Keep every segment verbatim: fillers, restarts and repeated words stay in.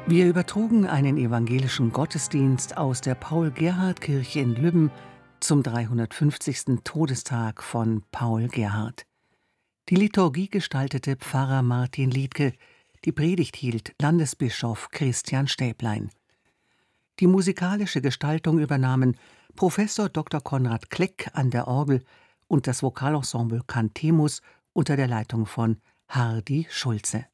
Wir übertrugen einen evangelischen Gottesdienst aus der Paul-Gerhardt-Kirche in Lübben zum dreihundertfünfzigsten Todestag von Paul Gerhardt. Die Liturgie gestaltete Pfarrer Martin Liedtke, die Predigt hielt Landesbischof Christian Stäblein. Die musikalische Gestaltung übernahmen Professor Doktor Konrad Kleck an der Orgel und das Vokalensemble Cantemus unter der Leitung von Hardy Schulze.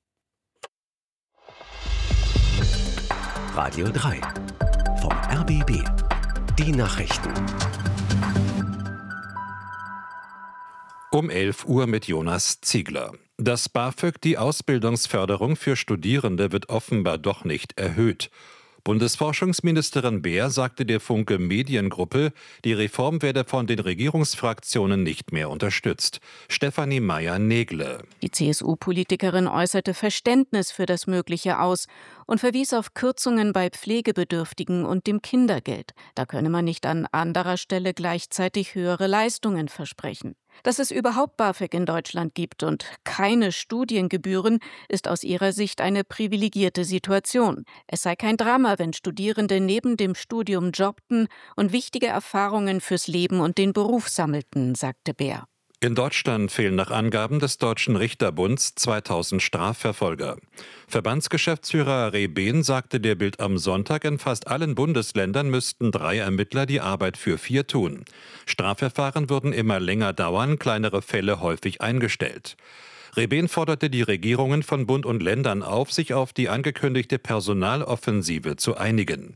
Radio drei vom R B B. Die Nachrichten. Um elf Uhr mit Jonas Ziegler. Das BAföG, die Ausbildungsförderung für Studierende, wird offenbar doch nicht erhöht. Bundesforschungsministerin Beer sagte der Funke Mediengruppe, die Reform werde von den Regierungsfraktionen nicht mehr unterstützt. Stefanie Meyer-Negle. Die C S U-Politikerin äußerte Verständnis für das Mögliche aus und verwies auf Kürzungen bei Pflegebedürftigen und dem Kindergeld. Da könne man nicht an anderer Stelle gleichzeitig höhere Leistungen versprechen. Dass es überhaupt BAföG in Deutschland gibt und keine Studiengebühren, ist aus ihrer Sicht eine privilegierte Situation. Es sei kein Drama, wenn Studierende neben dem Studium jobbten und wichtige Erfahrungen fürs Leben und den Beruf sammelten, sagte Beer. In Deutschland fehlen nach Angaben des Deutschen Richterbunds zweitausend Strafverfolger. Verbandsgeschäftsführer Rehben sagte der Bild am Sonntag, in fast allen Bundesländern müssten drei Ermittler die Arbeit für vier tun. Strafverfahren würden immer länger dauern, kleinere Fälle häufig eingestellt. Rehben forderte die Regierungen von Bund und Ländern auf, sich auf die angekündigte Personaloffensive zu einigen.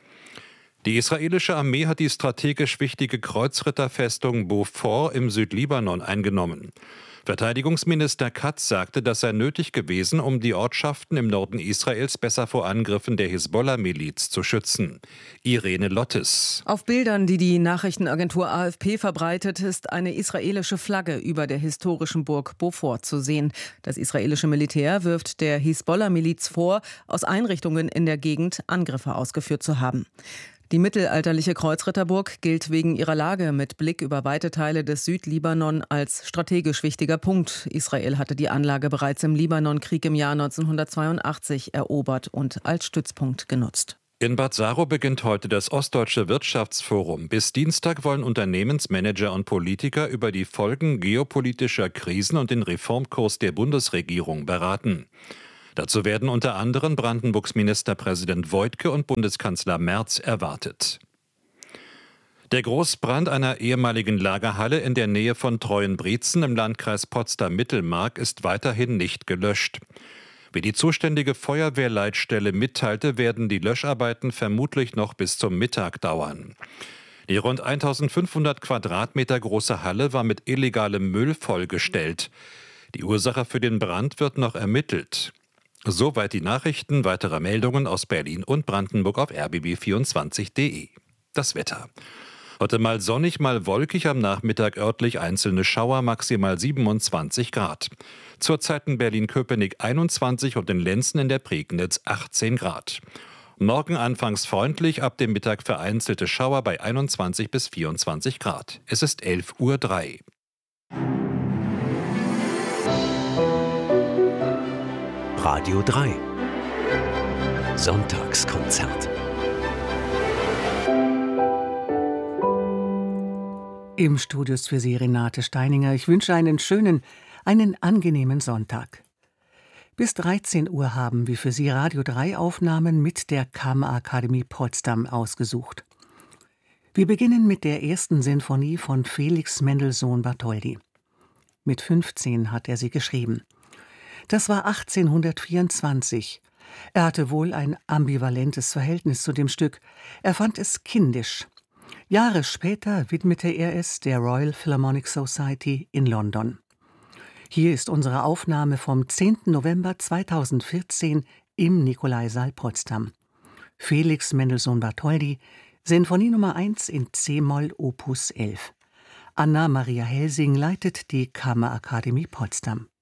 Die israelische Armee hat die strategisch wichtige Kreuzritterfestung Beaufort im Südlibanon eingenommen. Verteidigungsminister Katz sagte, das sei nötig gewesen, um die Ortschaften im Norden Israels besser vor Angriffen der Hisbollah-Miliz zu schützen. Irene Lottes. Auf Bildern, die die Nachrichtenagentur A F P verbreitet, ist eine israelische Flagge über der historischen Burg Beaufort zu sehen. Das israelische Militär wirft der Hisbollah-Miliz vor, aus Einrichtungen in der Gegend Angriffe ausgeführt zu haben. Die mittelalterliche Kreuzritterburg gilt wegen ihrer Lage mit Blick über weite Teile des Südlibanon als strategisch wichtiger Punkt. Israel hatte die Anlage bereits im Libanonkrieg im Jahr neunzehnhundertzweiundachtzig erobert und als Stützpunkt genutzt. In Bad Saro beginnt heute das Ostdeutsche Wirtschaftsforum. Bis Dienstag wollen Unternehmensmanager und Politiker über die Folgen geopolitischer Krisen und den Reformkurs der Bundesregierung beraten. Dazu werden unter anderem Brandenburgs Ministerpräsident Woidke und Bundeskanzler Merz erwartet. Der Großbrand einer ehemaligen Lagerhalle in der Nähe von Treuenbrietzen im Landkreis Potsdam-Mittelmark ist weiterhin nicht gelöscht. Wie die zuständige Feuerwehrleitstelle mitteilte, werden die Löscharbeiten vermutlich noch bis zum Mittag dauern. Die rund eintausendfünfhundert Quadratmeter große Halle war mit illegalem Müll vollgestellt. Die Ursache für den Brand wird noch ermittelt. Soweit die Nachrichten, weitere Meldungen aus Berlin und Brandenburg auf r b b vierundzwanzig punkt d e. Das Wetter. Heute mal sonnig, mal wolkig, am Nachmittag örtlich einzelne Schauer, maximal siebenundzwanzig Grad. Zurzeit in Berlin-Köpenick einundzwanzig und in Lenzen in der Prignitz achtzehn Grad. Morgen anfangs freundlich, ab dem Mittag vereinzelte Schauer bei einundzwanzig bis vierundzwanzig Grad. Es ist elf Uhr drei. Radio drei. Sonntagskonzert. Im Studio ist für Sie Renate Steininger. Ich wünsche einen schönen, einen angenehmen Sonntag. Bis dreizehn Uhr haben wir für Sie Radio drei Aufnahmen mit der Kammerakademie Potsdam ausgesucht. Wir beginnen mit der ersten Sinfonie von Felix Mendelssohn Bartholdy. Mit fünfzehn hat er sie geschrieben. Das war achtzehnhundertvierundzwanzig. Er hatte wohl ein ambivalentes Verhältnis zu dem Stück. Er fand es kindisch. Jahre später widmete er es der Royal Philharmonic Society in London. Hier ist unsere Aufnahme vom zehnten November zweitausendvierzehn im Nikolaisaal Potsdam. Felix Mendelssohn Bartholdy, Sinfonie Nummer eins in C-Moll Opus elf. Anna Maria Helsing leitet die Kammerakademie Potsdam.